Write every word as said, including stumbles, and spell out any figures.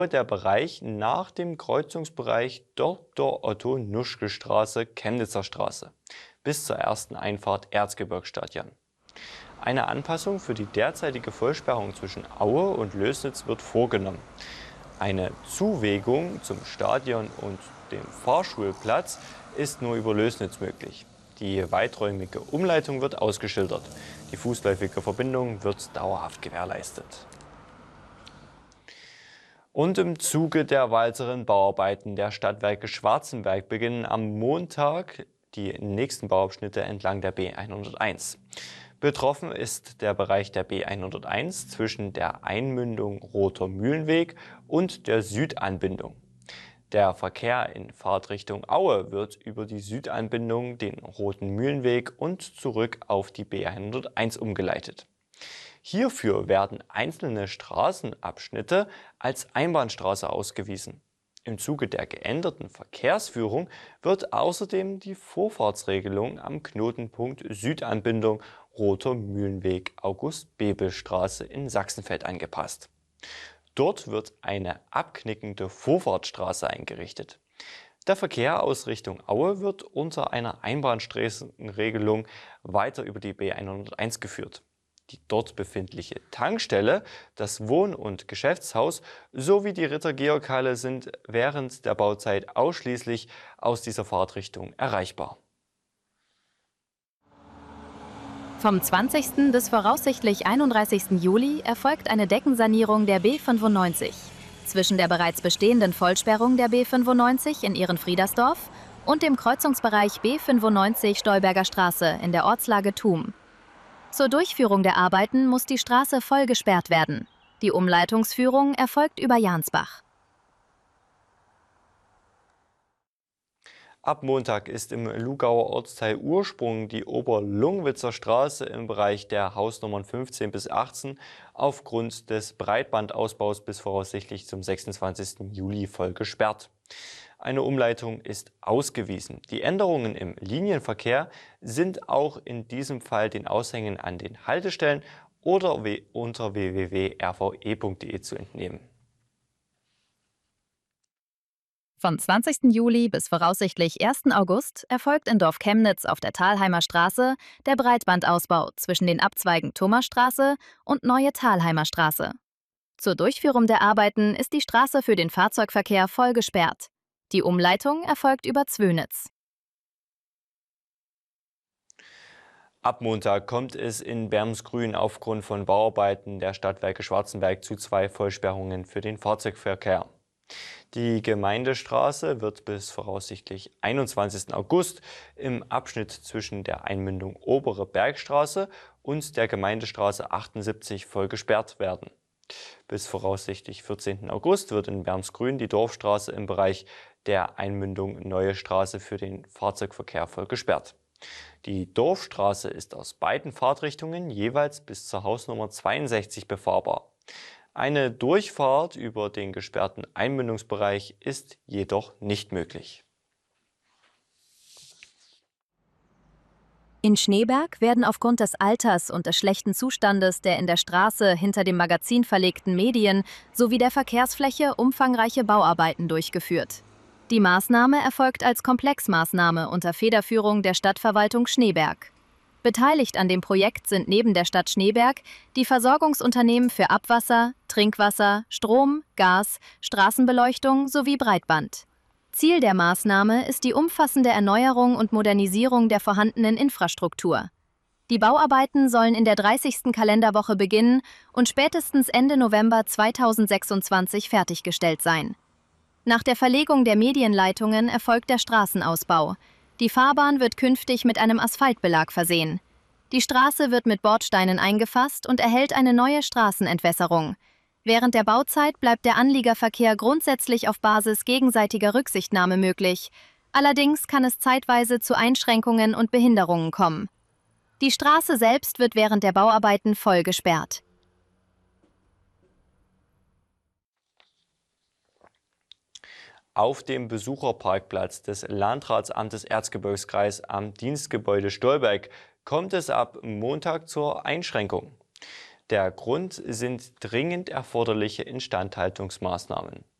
Der Bereich nach dem Kreuzungsbereich Doktor Otto Nuschke Straße, Chemnitzer Straße bis zur ersten Einfahrt Erzgebirgsstadion. Eine Anpassung für die derzeitige Vollsperrung zwischen Aue und Lößnitz wird vorgenommen. Eine Zuwegung zum Stadion und dem Fahrschulplatz ist nur über Lößnitz möglich. Die weiträumige Umleitung wird ausgeschildert. Die fußläufige Verbindung wird dauerhaft gewährleistet. Und im Zuge der weiteren Bauarbeiten der Stadtwerke Schwarzenberg beginnen am Montag die nächsten Bauabschnitte entlang der B hunderteins. Betroffen ist der Bereich der B hunderteins zwischen der Einmündung Roter Mühlenweg und der Südanbindung. Der Verkehr in Fahrtrichtung Aue wird über die Südanbindung, den Roten Mühlenweg und zurück auf die B hunderteins umgeleitet. Hierfür werden einzelne Straßenabschnitte als Einbahnstraße ausgewiesen. Im Zuge der geänderten Verkehrsführung wird außerdem die Vorfahrtsregelung am Knotenpunkt Südanbindung Roter Mühlenweg August-Bebel-Straße in Sachsenfeld angepasst. Dort wird eine abknickende Vorfahrtsstraße eingerichtet. Der Verkehr aus Richtung Aue wird unter einer Einbahnstraßenregelung weiter über die B hunderteins geführt. Die dort befindliche Tankstelle, das Wohn- und Geschäftshaus sowie die Ritter-Georg-Halle sind während der Bauzeit ausschließlich aus dieser Fahrtrichtung erreichbar. Vom zwanzigsten bis voraussichtlich einunddreißigsten Juli erfolgt eine Deckensanierung der B fünfundneunzig zwischen der bereits bestehenden Vollsperrung der B fünfundneunzig in Ehrenfriedersdorf und dem Kreuzungsbereich B fünfundneunzig Stolberger Straße in der Ortslage Thum. Zur Durchführung der Arbeiten muss die Straße voll gesperrt werden. Die Umleitungsführung erfolgt über Jansbach. Ab Montag ist im Lugauer Ortsteil Ursprung die Oberlungwitzer Straße im Bereich der Hausnummern fünfzehn bis achtzehn aufgrund des Breitbandausbaus bis voraussichtlich zum sechsundzwanzigsten Juli voll gesperrt. Eine Umleitung ist ausgewiesen. Die Änderungen im Linienverkehr sind auch in diesem Fall den Aushängen an den Haltestellen oder unter w w w punkt r v e punkt de zu entnehmen. Vom zwanzigsten Juli bis voraussichtlich ersten August erfolgt in Dorf Chemnitz auf der Thalheimer Straße der Breitbandausbau zwischen den Abzweigen Thomasstraße und Neue Thalheimer Straße. Zur Durchführung der Arbeiten ist die Straße für den Fahrzeugverkehr voll gesperrt. Die Umleitung erfolgt über Zwönitz. Ab Montag kommt es in Bermsgrün aufgrund von Bauarbeiten der Stadtwerke Schwarzenberg zu zwei Vollsperrungen für den Fahrzeugverkehr. Die Gemeindestraße wird bis voraussichtlich einundzwanzigsten August im Abschnitt zwischen der Einmündung Obere Bergstraße und der Gemeindestraße achtundsiebzig voll gesperrt werden. Bis voraussichtlich vierzehnten August wird in Bermsgrün die Dorfstraße im Bereich der Einmündung Neue Straße für den Fahrzeugverkehr voll gesperrt. Die Dorfstraße ist aus beiden Fahrtrichtungen jeweils bis zur Hausnummer zweiundsechzig befahrbar. Eine Durchfahrt über den gesperrten Einmündungsbereich ist jedoch nicht möglich. In Schneeberg werden aufgrund des Alters und des schlechten Zustandes der in der Straße hinter dem Magazin verlegten Medien sowie der Verkehrsfläche umfangreiche Bauarbeiten durchgeführt. Die Maßnahme erfolgt als Komplexmaßnahme unter Federführung der Stadtverwaltung Schneeberg. Beteiligt an dem Projekt sind neben der Stadt Schneeberg die Versorgungsunternehmen für Abwasser, Trinkwasser, Strom, Gas, Straßenbeleuchtung sowie Breitband. Ziel der Maßnahme ist die umfassende Erneuerung und Modernisierung der vorhandenen Infrastruktur. Die Bauarbeiten sollen in der dreißigsten Kalenderwoche beginnen und spätestens Ende November zweitausendsechsundzwanzig fertiggestellt sein. Nach der Verlegung der Medienleitungen erfolgt der Straßenausbau. Die Fahrbahn wird künftig mit einem Asphaltbelag versehen. Die Straße wird mit Bordsteinen eingefasst und erhält eine neue Straßenentwässerung. Während der Bauzeit bleibt der Anliegerverkehr grundsätzlich auf Basis gegenseitiger Rücksichtnahme möglich. Allerdings kann es zeitweise zu Einschränkungen und Behinderungen kommen. Die Straße selbst wird während der Bauarbeiten voll gesperrt. Auf dem Besucherparkplatz des Landratsamtes Erzgebirgskreis am Dienstgebäude Stolberg kommt es ab Montag zur Einschränkung. Der Grund sind dringend erforderliche Instandhaltungsmaßnahmen.